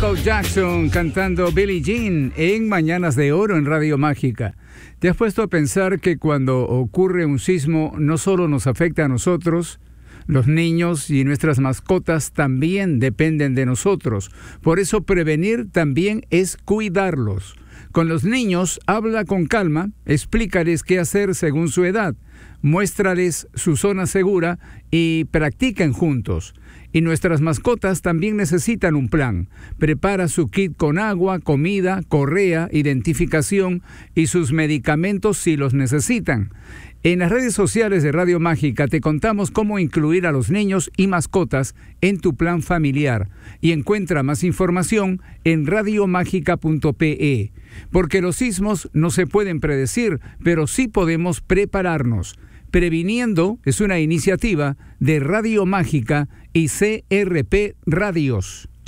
Michael Jackson cantando Billie Jean en Mañanas de Oro en Radio Mágica. ¿Te has puesto a pensar que cuando ocurre un sismo no solo nos afecta a nosotros? Los niños y nuestras mascotas también dependen de nosotros. Por eso prevenir también es cuidarlos. Con los niños, habla con calma, explícales qué hacer según su edad, muéstrales su zona segura y practiquen juntos. Y nuestras mascotas también necesitan un plan. Prepara su kit con agua, comida, correa, identificación y sus medicamentos si los necesitan. En las redes sociales de Radio Mágica te contamos cómo incluir a los niños y mascotas en tu plan familiar. Y encuentra más información en radiomágica.pe. Porque los sismos no se pueden predecir, pero sí podemos prepararnos. Previniendo es una iniciativa de Radio Mágica y CRP Radios.